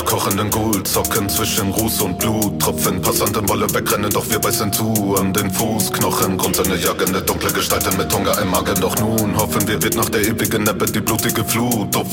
kochenden Ghoul, zocken zwischen Ruß und Blut. Tropfen, Passanten wollen wegrennen, doch wir beißen zu an den Fußknochen. Grunzende, jagende, dunkle Gestalten mit Hunger im Magen. Doch nun hoffen wir, wird nach der ewigen Ebbe die blutige Flut.